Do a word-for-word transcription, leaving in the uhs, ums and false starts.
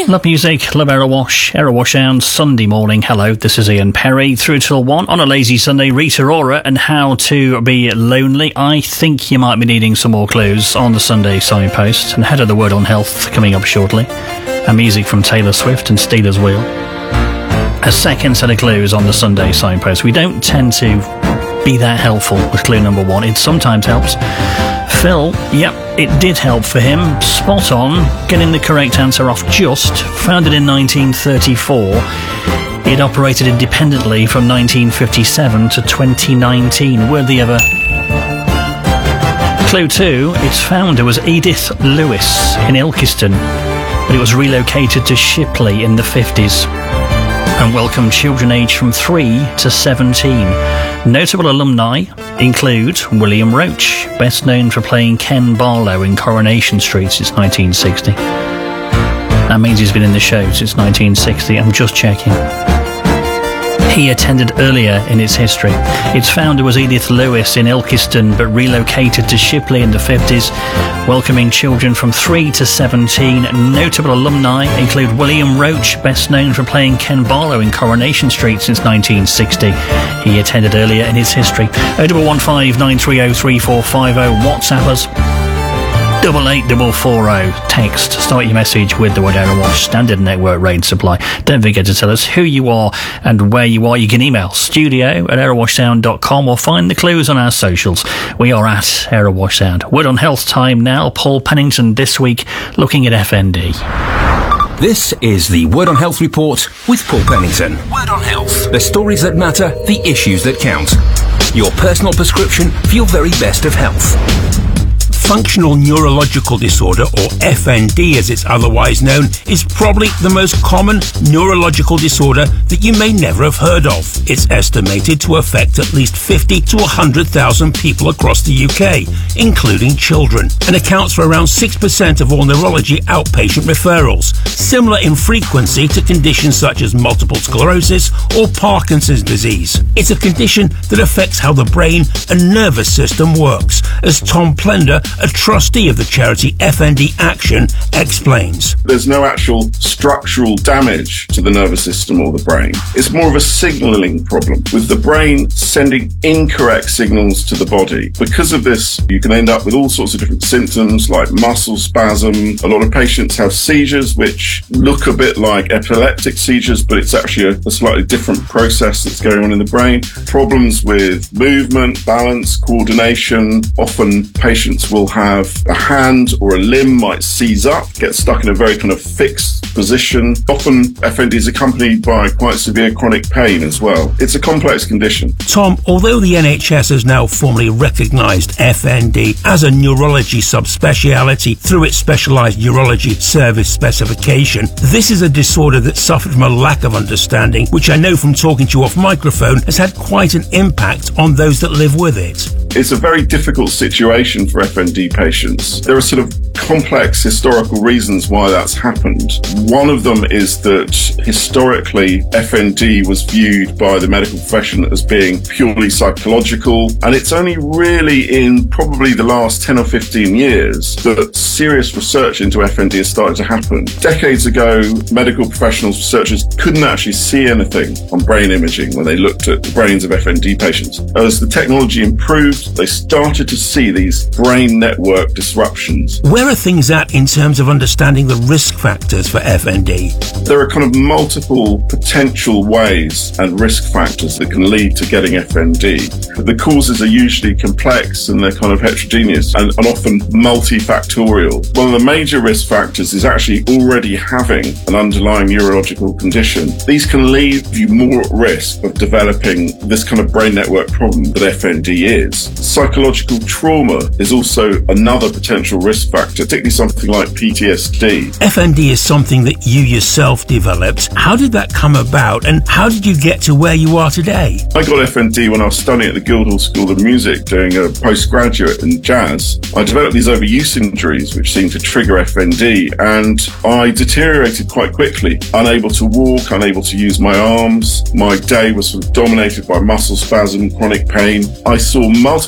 Love music, love Error Wash, Error Wash Sound, Sunday morning. Hello, this is Ian Perry. Through till one on a lazy Sunday, Rita Ora and how to be lonely. I think you might be needing some more clues on the Sunday signpost. And ahead of the word on health coming up shortly. And music from Taylor Swift and Steelers Wheel. A second set of clues on the Sunday signpost. We don't tend to be that helpful with clue number one. It sometimes helps. Phil, yep, it did help for him. Spot on, getting the correct answer off just. Founded in nineteen thirty-four, it operated independently from nineteen fifty-seven to twenty nineteen. Worthy of a... Clue two, its founder was Edith Lewis in Ilkeston, but it was relocated to Shipley in the fifties and welcomed children aged from three to seventeen. Notable alumni include William Roach, best known for playing Ken Barlow in Coronation Street since nineteen sixty. That means he's been in the show since nineteen sixty. I'm just checking. He attended earlier in its history. Its founder was Edith Lewis in Ilkeston, but relocated to Shipley in the fifties, welcoming children from three to seventeen. Notable alumni include William Roach, best known for playing Ken Barlow in Coronation Street since nineteen sixty. He attended earlier in its history. oh double one five nine three oh three four five oh. WhatsApp us. Double eight double four oh. Text. Start your message with the word Error Wash. Standard network rate supply. Don't forget to tell us who you are and where you are. You can email studio at error wash sound dot com or find the clues on our socials. We are at Error Wash Sound. Word on health time now. Paul Pennington this week looking at F N D. This is the Word on Health Report with Paul Pennington. Word on Health. The stories that matter, the issues that count. Your personal prescription for your very best of health. Functional neurological disorder, or F N D as it's otherwise known, is probably the most common neurological disorder that you may never have heard of. It's estimated to affect at least fifty to one hundred thousand people across the U K, including children, and accounts for around six percent of all neurology outpatient referrals, similar in frequency to conditions such as multiple sclerosis or Parkinson's disease. It's a condition that affects how the brain and nervous system works, as Tom Plender, a trustee of the charity F N D Action, explains. There's no actual structural damage to the nervous system or the brain. It's more of a signalling problem, with the brain sending incorrect signals to the body. Because of this, you can end up with all sorts of different symptoms like muscle spasm. A lot of patients have seizures which look a bit like epileptic seizures, but it's actually a, a slightly different process that's going on in the brain. Problems with movement, balance, coordination. Often patients will have a hand or a limb might seize up, get stuck in a very kind of fixed position. Often F N D is accompanied by quite severe chronic pain as well. It's a complex condition. Tom, although the N H S has now formally recognised F N D as a neurology subspeciality through its specialised neurology service specification, this is a disorder that suffered from a lack of understanding, which I know from talking to you off microphone has had quite an impact on those that live with it. It's a very difficult situation for F N D patients. There are sort of complex historical reasons why that's happened. One of them is that historically F N D was viewed by the medical profession as being purely psychological, and it's only really in probably the last ten or fifteen years that serious research into F N D has started to happen. Decades ago, medical professionals, researchers couldn't actually see anything on brain imaging when they looked at the brains of F N D patients. As the technology improved, they started to see these brain network disruptions. Where are things at in terms of understanding the risk factors for F N D? There are kind of multiple potential ways and risk factors that can lead to getting F N D. The causes are usually complex and they're kind of heterogeneous and, and often multifactorial. One of the major risk factors is actually already having an underlying neurological condition. These can leave you more at risk of developing this kind of brain network problem that F N D is. Psychological trauma is also another potential risk factor, particularly something like P T S D. F N D is something that you yourself developed. How did that come about and how did you get to where you are today? I got F N D when I was studying at the Guildhall School of Music doing a postgraduate in jazz. I developed these overuse injuries which seemed to trigger F N D, and I deteriorated quite quickly. Unable to walk, unable to use my arms. My day was sort of dominated by muscle spasm, chronic pain. I saw multiple